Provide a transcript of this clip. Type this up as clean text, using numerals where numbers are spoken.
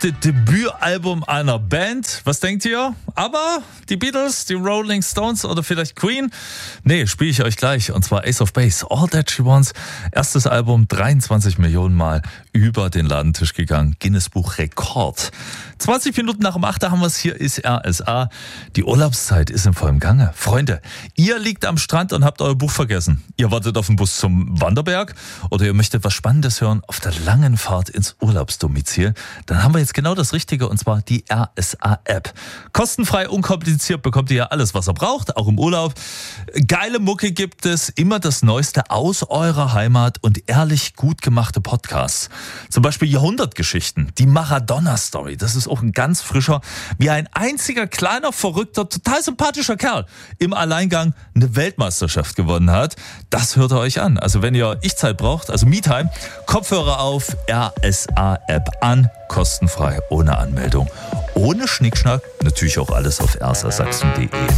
erste Debütalbum einer Band. Was denkt ihr? Aber die Beatles, die Rolling Stones oder vielleicht Queen? Nee, spiele ich euch gleich. Und zwar Ace of Base, All That She Wants. Erstes Album, 23 Millionen Mal über den Ladentisch gegangen. Guinness-Buch Rekord. 20 Minuten nach um 8 haben wir es. Hier ist RSA. Die Urlaubszeit ist im vollen Gange. Freunde, ihr liegt am Strand und habt euer Buch vergessen. Ihr wartet auf den Bus zum Wanderberg oder ihr möchtet was Spannendes hören auf der langen Fahrt ins Urlaubsdomizil. Dann haben wir jetzt genau das Richtige, und zwar die RSA-App. Kostenfrei, unkompliziert bekommt ihr ja alles, was ihr braucht, auch im Urlaub. Geile Mucke gibt es, immer das Neueste aus eurer Heimat und ehrlich gut gemachte Podcasts. Zum Beispiel Jahrhundertgeschichten, die Maradona-Story. Das ist auch ein ganz frischer, wie ein einziger kleiner, verrückter, total sympathischer Kerl im Alleingang eine Weltmeisterschaft gewonnen hat. Das hört ihr euch an. Also wenn ihr Ich-Zeit braucht, also Me-Time, Kopfhörer auf, RSA-App an, kostenfrei, ohne Anmeldung, ohne Schnickschnack, natürlich auch alles auf rsasachsen.de.